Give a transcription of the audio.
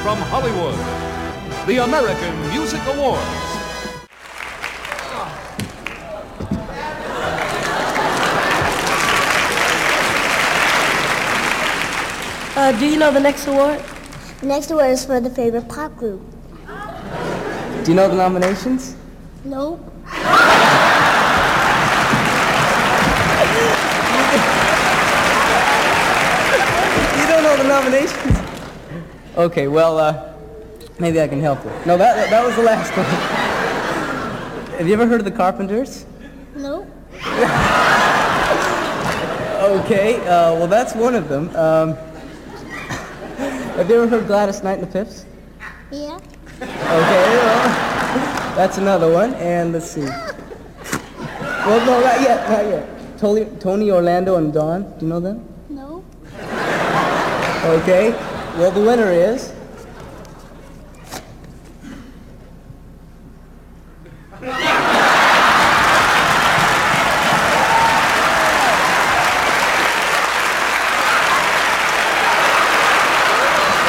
from Hollywood, the American Music Awards. Do you know the next award? The next award is for the favorite pop group. Do you know the nominations? Nope. You don't know the nominations? Okay, well, maybe I can help you. No, that was the last one. Have you ever heard of the Carpenters? Nope. Okay, well, that's one of them. Have you ever heard Gladys Knight and the Pips? Yeah. Okay, well, that's another one. And let's see. Well, no, not yet. Tony, Orlando, and Dawn. Do you know them? No. Okay. Well, the winner is